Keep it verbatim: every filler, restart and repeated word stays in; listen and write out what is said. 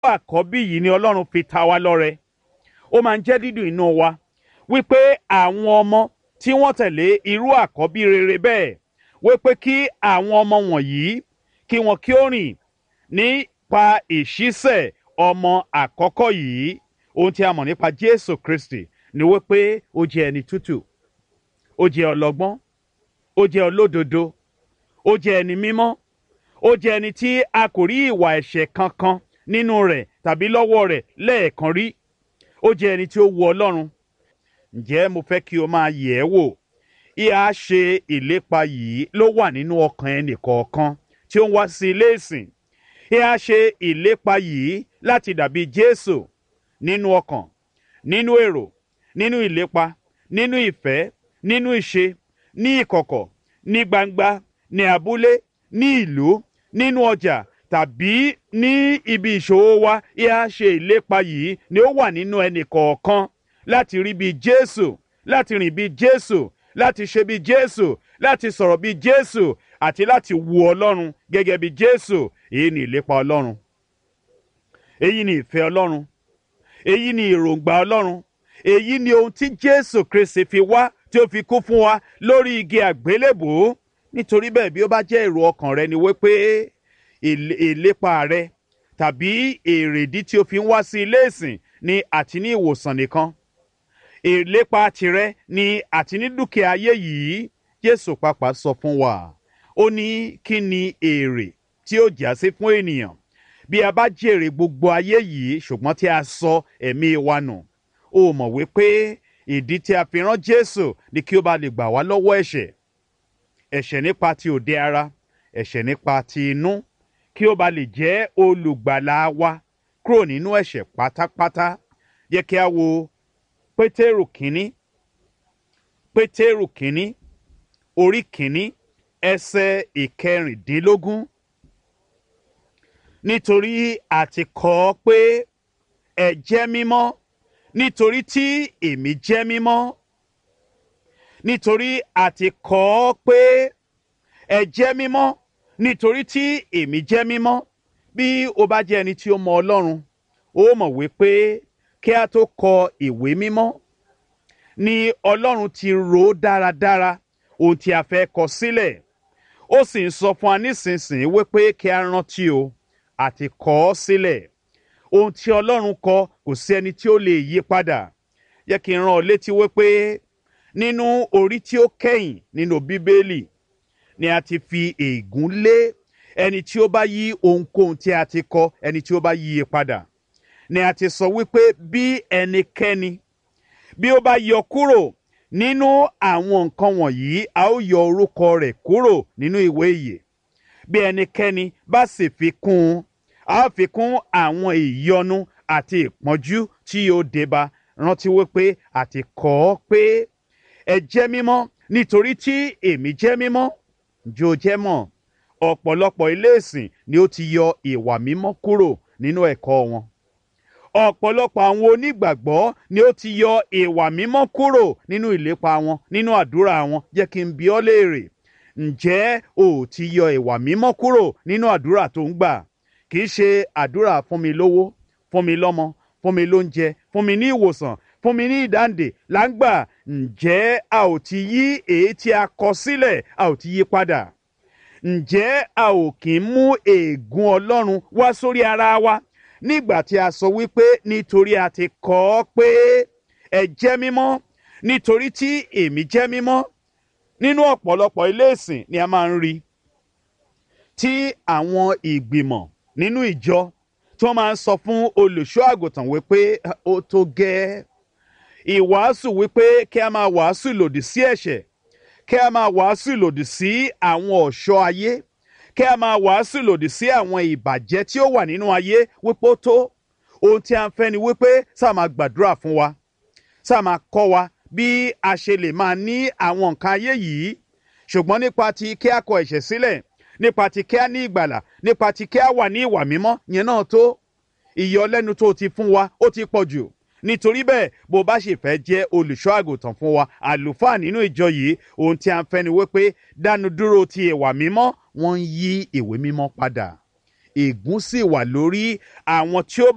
àkọ́bí yìí ni Ọlọ́run fi ta wá lọ́rẹ. Ó máa ń jẹ́ dídùn inú wa wípé àwọn ọmọ tí wọ́n tẹ̀lé irú àkọ́bí rere bẹ́ẹ̀, wípé kí àwọn ọmọ wọ̀nyí kí wọn kí ó rìn nípa ìṣísẹ̀ ọmọ àkọ́kọ́ yìí. Ohun tí a mọ̀ nípa Jésù Kristi ni wípé ó jẹ́ ẹni tútù, ó jẹ́ ọlọ́gbọ́n, ó jẹ́ olódodo, ó jẹ́ ẹni mímọ́, ó jẹ́ ẹni tí a kò rí ìwà ẹ̀ṣẹ̀ kankan nínú rẹ̀ tàbí lọ́wọ́ rẹ̀ lẹ́ẹ̀kan rí. Ó jẹ́ ẹni tí ó wu Ọlọ́run. Ǹjẹ́ mo fẹ́ kí o máa yẹ̀ ẹ́ wò. Ìhà ṣe ìlépa yìí ló wà nínú ọkàn ẹnì kọ̀ọ̀kan tí ó ń wá sí ilé ìsìn. Ìhà ṣe ìlépa yìí láti dàbí Jésù nínú ọkàn, nínú èrò, nínú ìlépa, nínú ìfẹ́, nínú ìṣe, ní ìkọ̀kọ̀, ní gbangba, ní abúlé, ní ìlú, nínú ọjà tàbí ní ibi ìṣòwò wa. Ìhà ṣe ìlépa yìí ni ó wà nínú ẹnì kọ̀ọ̀kan láti rí bí Jésù, láti rìn bí Jésù, láti ṣe bí Jésù, láti sọ̀rọ̀ bí Jésù àti láti wu Ọlọ́run gẹ́gẹ́ bí Jésù. Èyí ni ìlépa Ọlọ́run. Èyí ni ìfẹ́ Ọlọ́run. Èyí ni èròǹgbà Ọlọ́run. Èyí ni ohun tí Jésù Kristi fi wá, tí ó fi kú fún wa lórí igi àgbélébùú. Nítorí bẹ́ẹ̀, bí ó bá jẹ́ èrò ọkàn rẹ ni wípé ìlépa rẹ tàbí èrèdí tí o fi ń wá sí ilé ìsìn ni àti ní ìwòsàn nìkan, ìlépa tirẹ̀ ni àti ní dúkìá ayé yìí, Jésù pàápàá sọ fún wa. Ó ní kí ni èrè tí ó já sí fún ènìyàn bí a bá jèrè gbogbo ayé yìí ṣùgbọ́n tí a sọ ẹ̀mí wa nù. Ó mọ̀ wípé ìdí tí a fi rán Jésù ni kí ó bá lè gbà wá lọ́wọ́ ẹ̀ṣẹ̀. Ẹ̀ṣẹ̀ nípa ti òde ara, ẹ̀ṣẹ̀ nípa ti inú, kí ó bá lè jẹ́ olùgbàlà wa kúrò nínú ẹ̀ṣẹ̀ pátápátá. Yẹ kí a wo Pétérù kínní, Pétérù kínní, orí kínní, ẹsẹ̀ ìkẹrìndínlógún. Nítorí a ti kọ ọ́ pé ẹ jẹ́ mímọ́, nítorí tí èmi jẹ́ mímọ́. Nítorí a ti kọ ọ́ pé ẹ jẹ́ mímọ́, nítorí tí èmi jẹ́ mímọ́. Bí o bá jẹ́ ẹni tí ó mọ Ọlọ́run, ó mọ̀ wípé kí a tó kọ ìwé mímọ́ ni Ọlọ́run ti rò ó dáradára ohun tí a fẹ́ kọ sílẹ̀. Ó sì ń sọ fún wa nísinsìnyí wípé kí a rántí o, àti kọ ọ́ sílẹ̀. Ohun tí Ọlọ́run kọ kò sí ẹni tí ó lè yí padà. Yẹ kí n rán ọ létí wípé nínú orí tí ó kẹ́yìn nínú Bíbélì ni a ti fi ègún lé ẹni tí ó bá yí ohunkóhun tí a ti kọ, ẹni tí ó bá yí i padà. Ni a ti sọ wípé bí ẹnikẹ́ni bí ó bá yọ kúrò nínú àwọn nǹkan wọ̀nyí, a ó yọ orúkọ rẹ̀ kúrò nínú ìwé ìyè. Bí ẹnikẹ́ni bá sì fi kún un, a ó fi kún àwọn ìyọnu àti ìpọ́njú tí yóò débá. Rántí wípé a ti kọ ọ́ pé ẹ jẹ́ mímọ́ nítorí tí èmi jẹ́ mímọ́. Ǹjẹ́ o jẹ́ mọ̀? Ọ̀pọ̀lọpọ̀ ilé ìsìn ni ó ti yọ ìwà mímọ́ kúrò nínú ẹ̀kọ́ wọn. Ọ̀pọ̀lọpọ̀ àwọn onígbàgbọ́ ni ó ti yọ ìwà mímọ́ kúrò nínú ìlépa wọn, nínú àdúrà wọn. Jẹ́ kí n bi ọ́ léèrè, ǹjẹ́ o ò ti yọ ìwà mímọ́ kúrò nínú àdúrà tó ń gbà? Kì í ṣe àdúrà fún mi lówó, fún mi lọ́mọ, fún mi lóúnjẹ, fún mi ní ìwòsàn, fún mi ní ìdáǹdè là ń gbà. Ǹjẹ́ a ò ti yí èyí tí a kọ sílẹ̀, a ò ti yí padà? Ǹjẹ́ a ò kì í mú ègún Ọlọ́run wá sórí ara wa nígbà tí a sọ wípé nítorí a ti kọ ọ́ pé ẹ jẹ́ mímọ́, nítorí tí èmi jẹ́ mímọ́? Nínú ọ̀pọ̀lọpọ̀ ilé ìsìn ni a máa ń rí tí àwọn ìgbìmọ̀ nínú ìjọ tí wọ́n máa ń sọ fún olùṣọ́ àgùntàn wípé ó tó gẹ́ẹ́. Ìwàásù wípé kí a máa wàásù lòdì sí ẹ̀ṣẹ̀, kí a máa wàásù lòdì sí àwọn ọ̀ṣọ́ ayé, kí a máa wàásù lòdì sí àwọn ìbàjẹ́ tí ó wà nínú ayé, wípé ó tó. Ohun tí a ń fẹ́ ni wípé sáà máa gbàdúrà fún wa, sáà máa kọ́ wa bí a ṣe lè máa ní àwọn nǹkan ayé yìí. Ṣùgbọ́n nípa ti kí a kọ ẹ̀ṣẹ̀ sílẹ̀, nípa ti kí a ní ìgbàlà, nípa ti kí a wà ní ìwà mímọ́, yẹn náà tó. Ìyọlẹ́nu tó ti fún wa ó ti pọ̀ jù. Nítorí bẹ́ẹ̀, bó bá sì fẹ́ jẹ́ olùṣọ́ àgùntàn fún wa, àlùfáà nínú ìjọ yìí, ohun tí a ń fẹ́ ni wípé dánu dúró ti ìwà mímọ́, wọ́n ń yí ìwé mímọ́ padà. Ègún sì wà lórí àwọn tí ó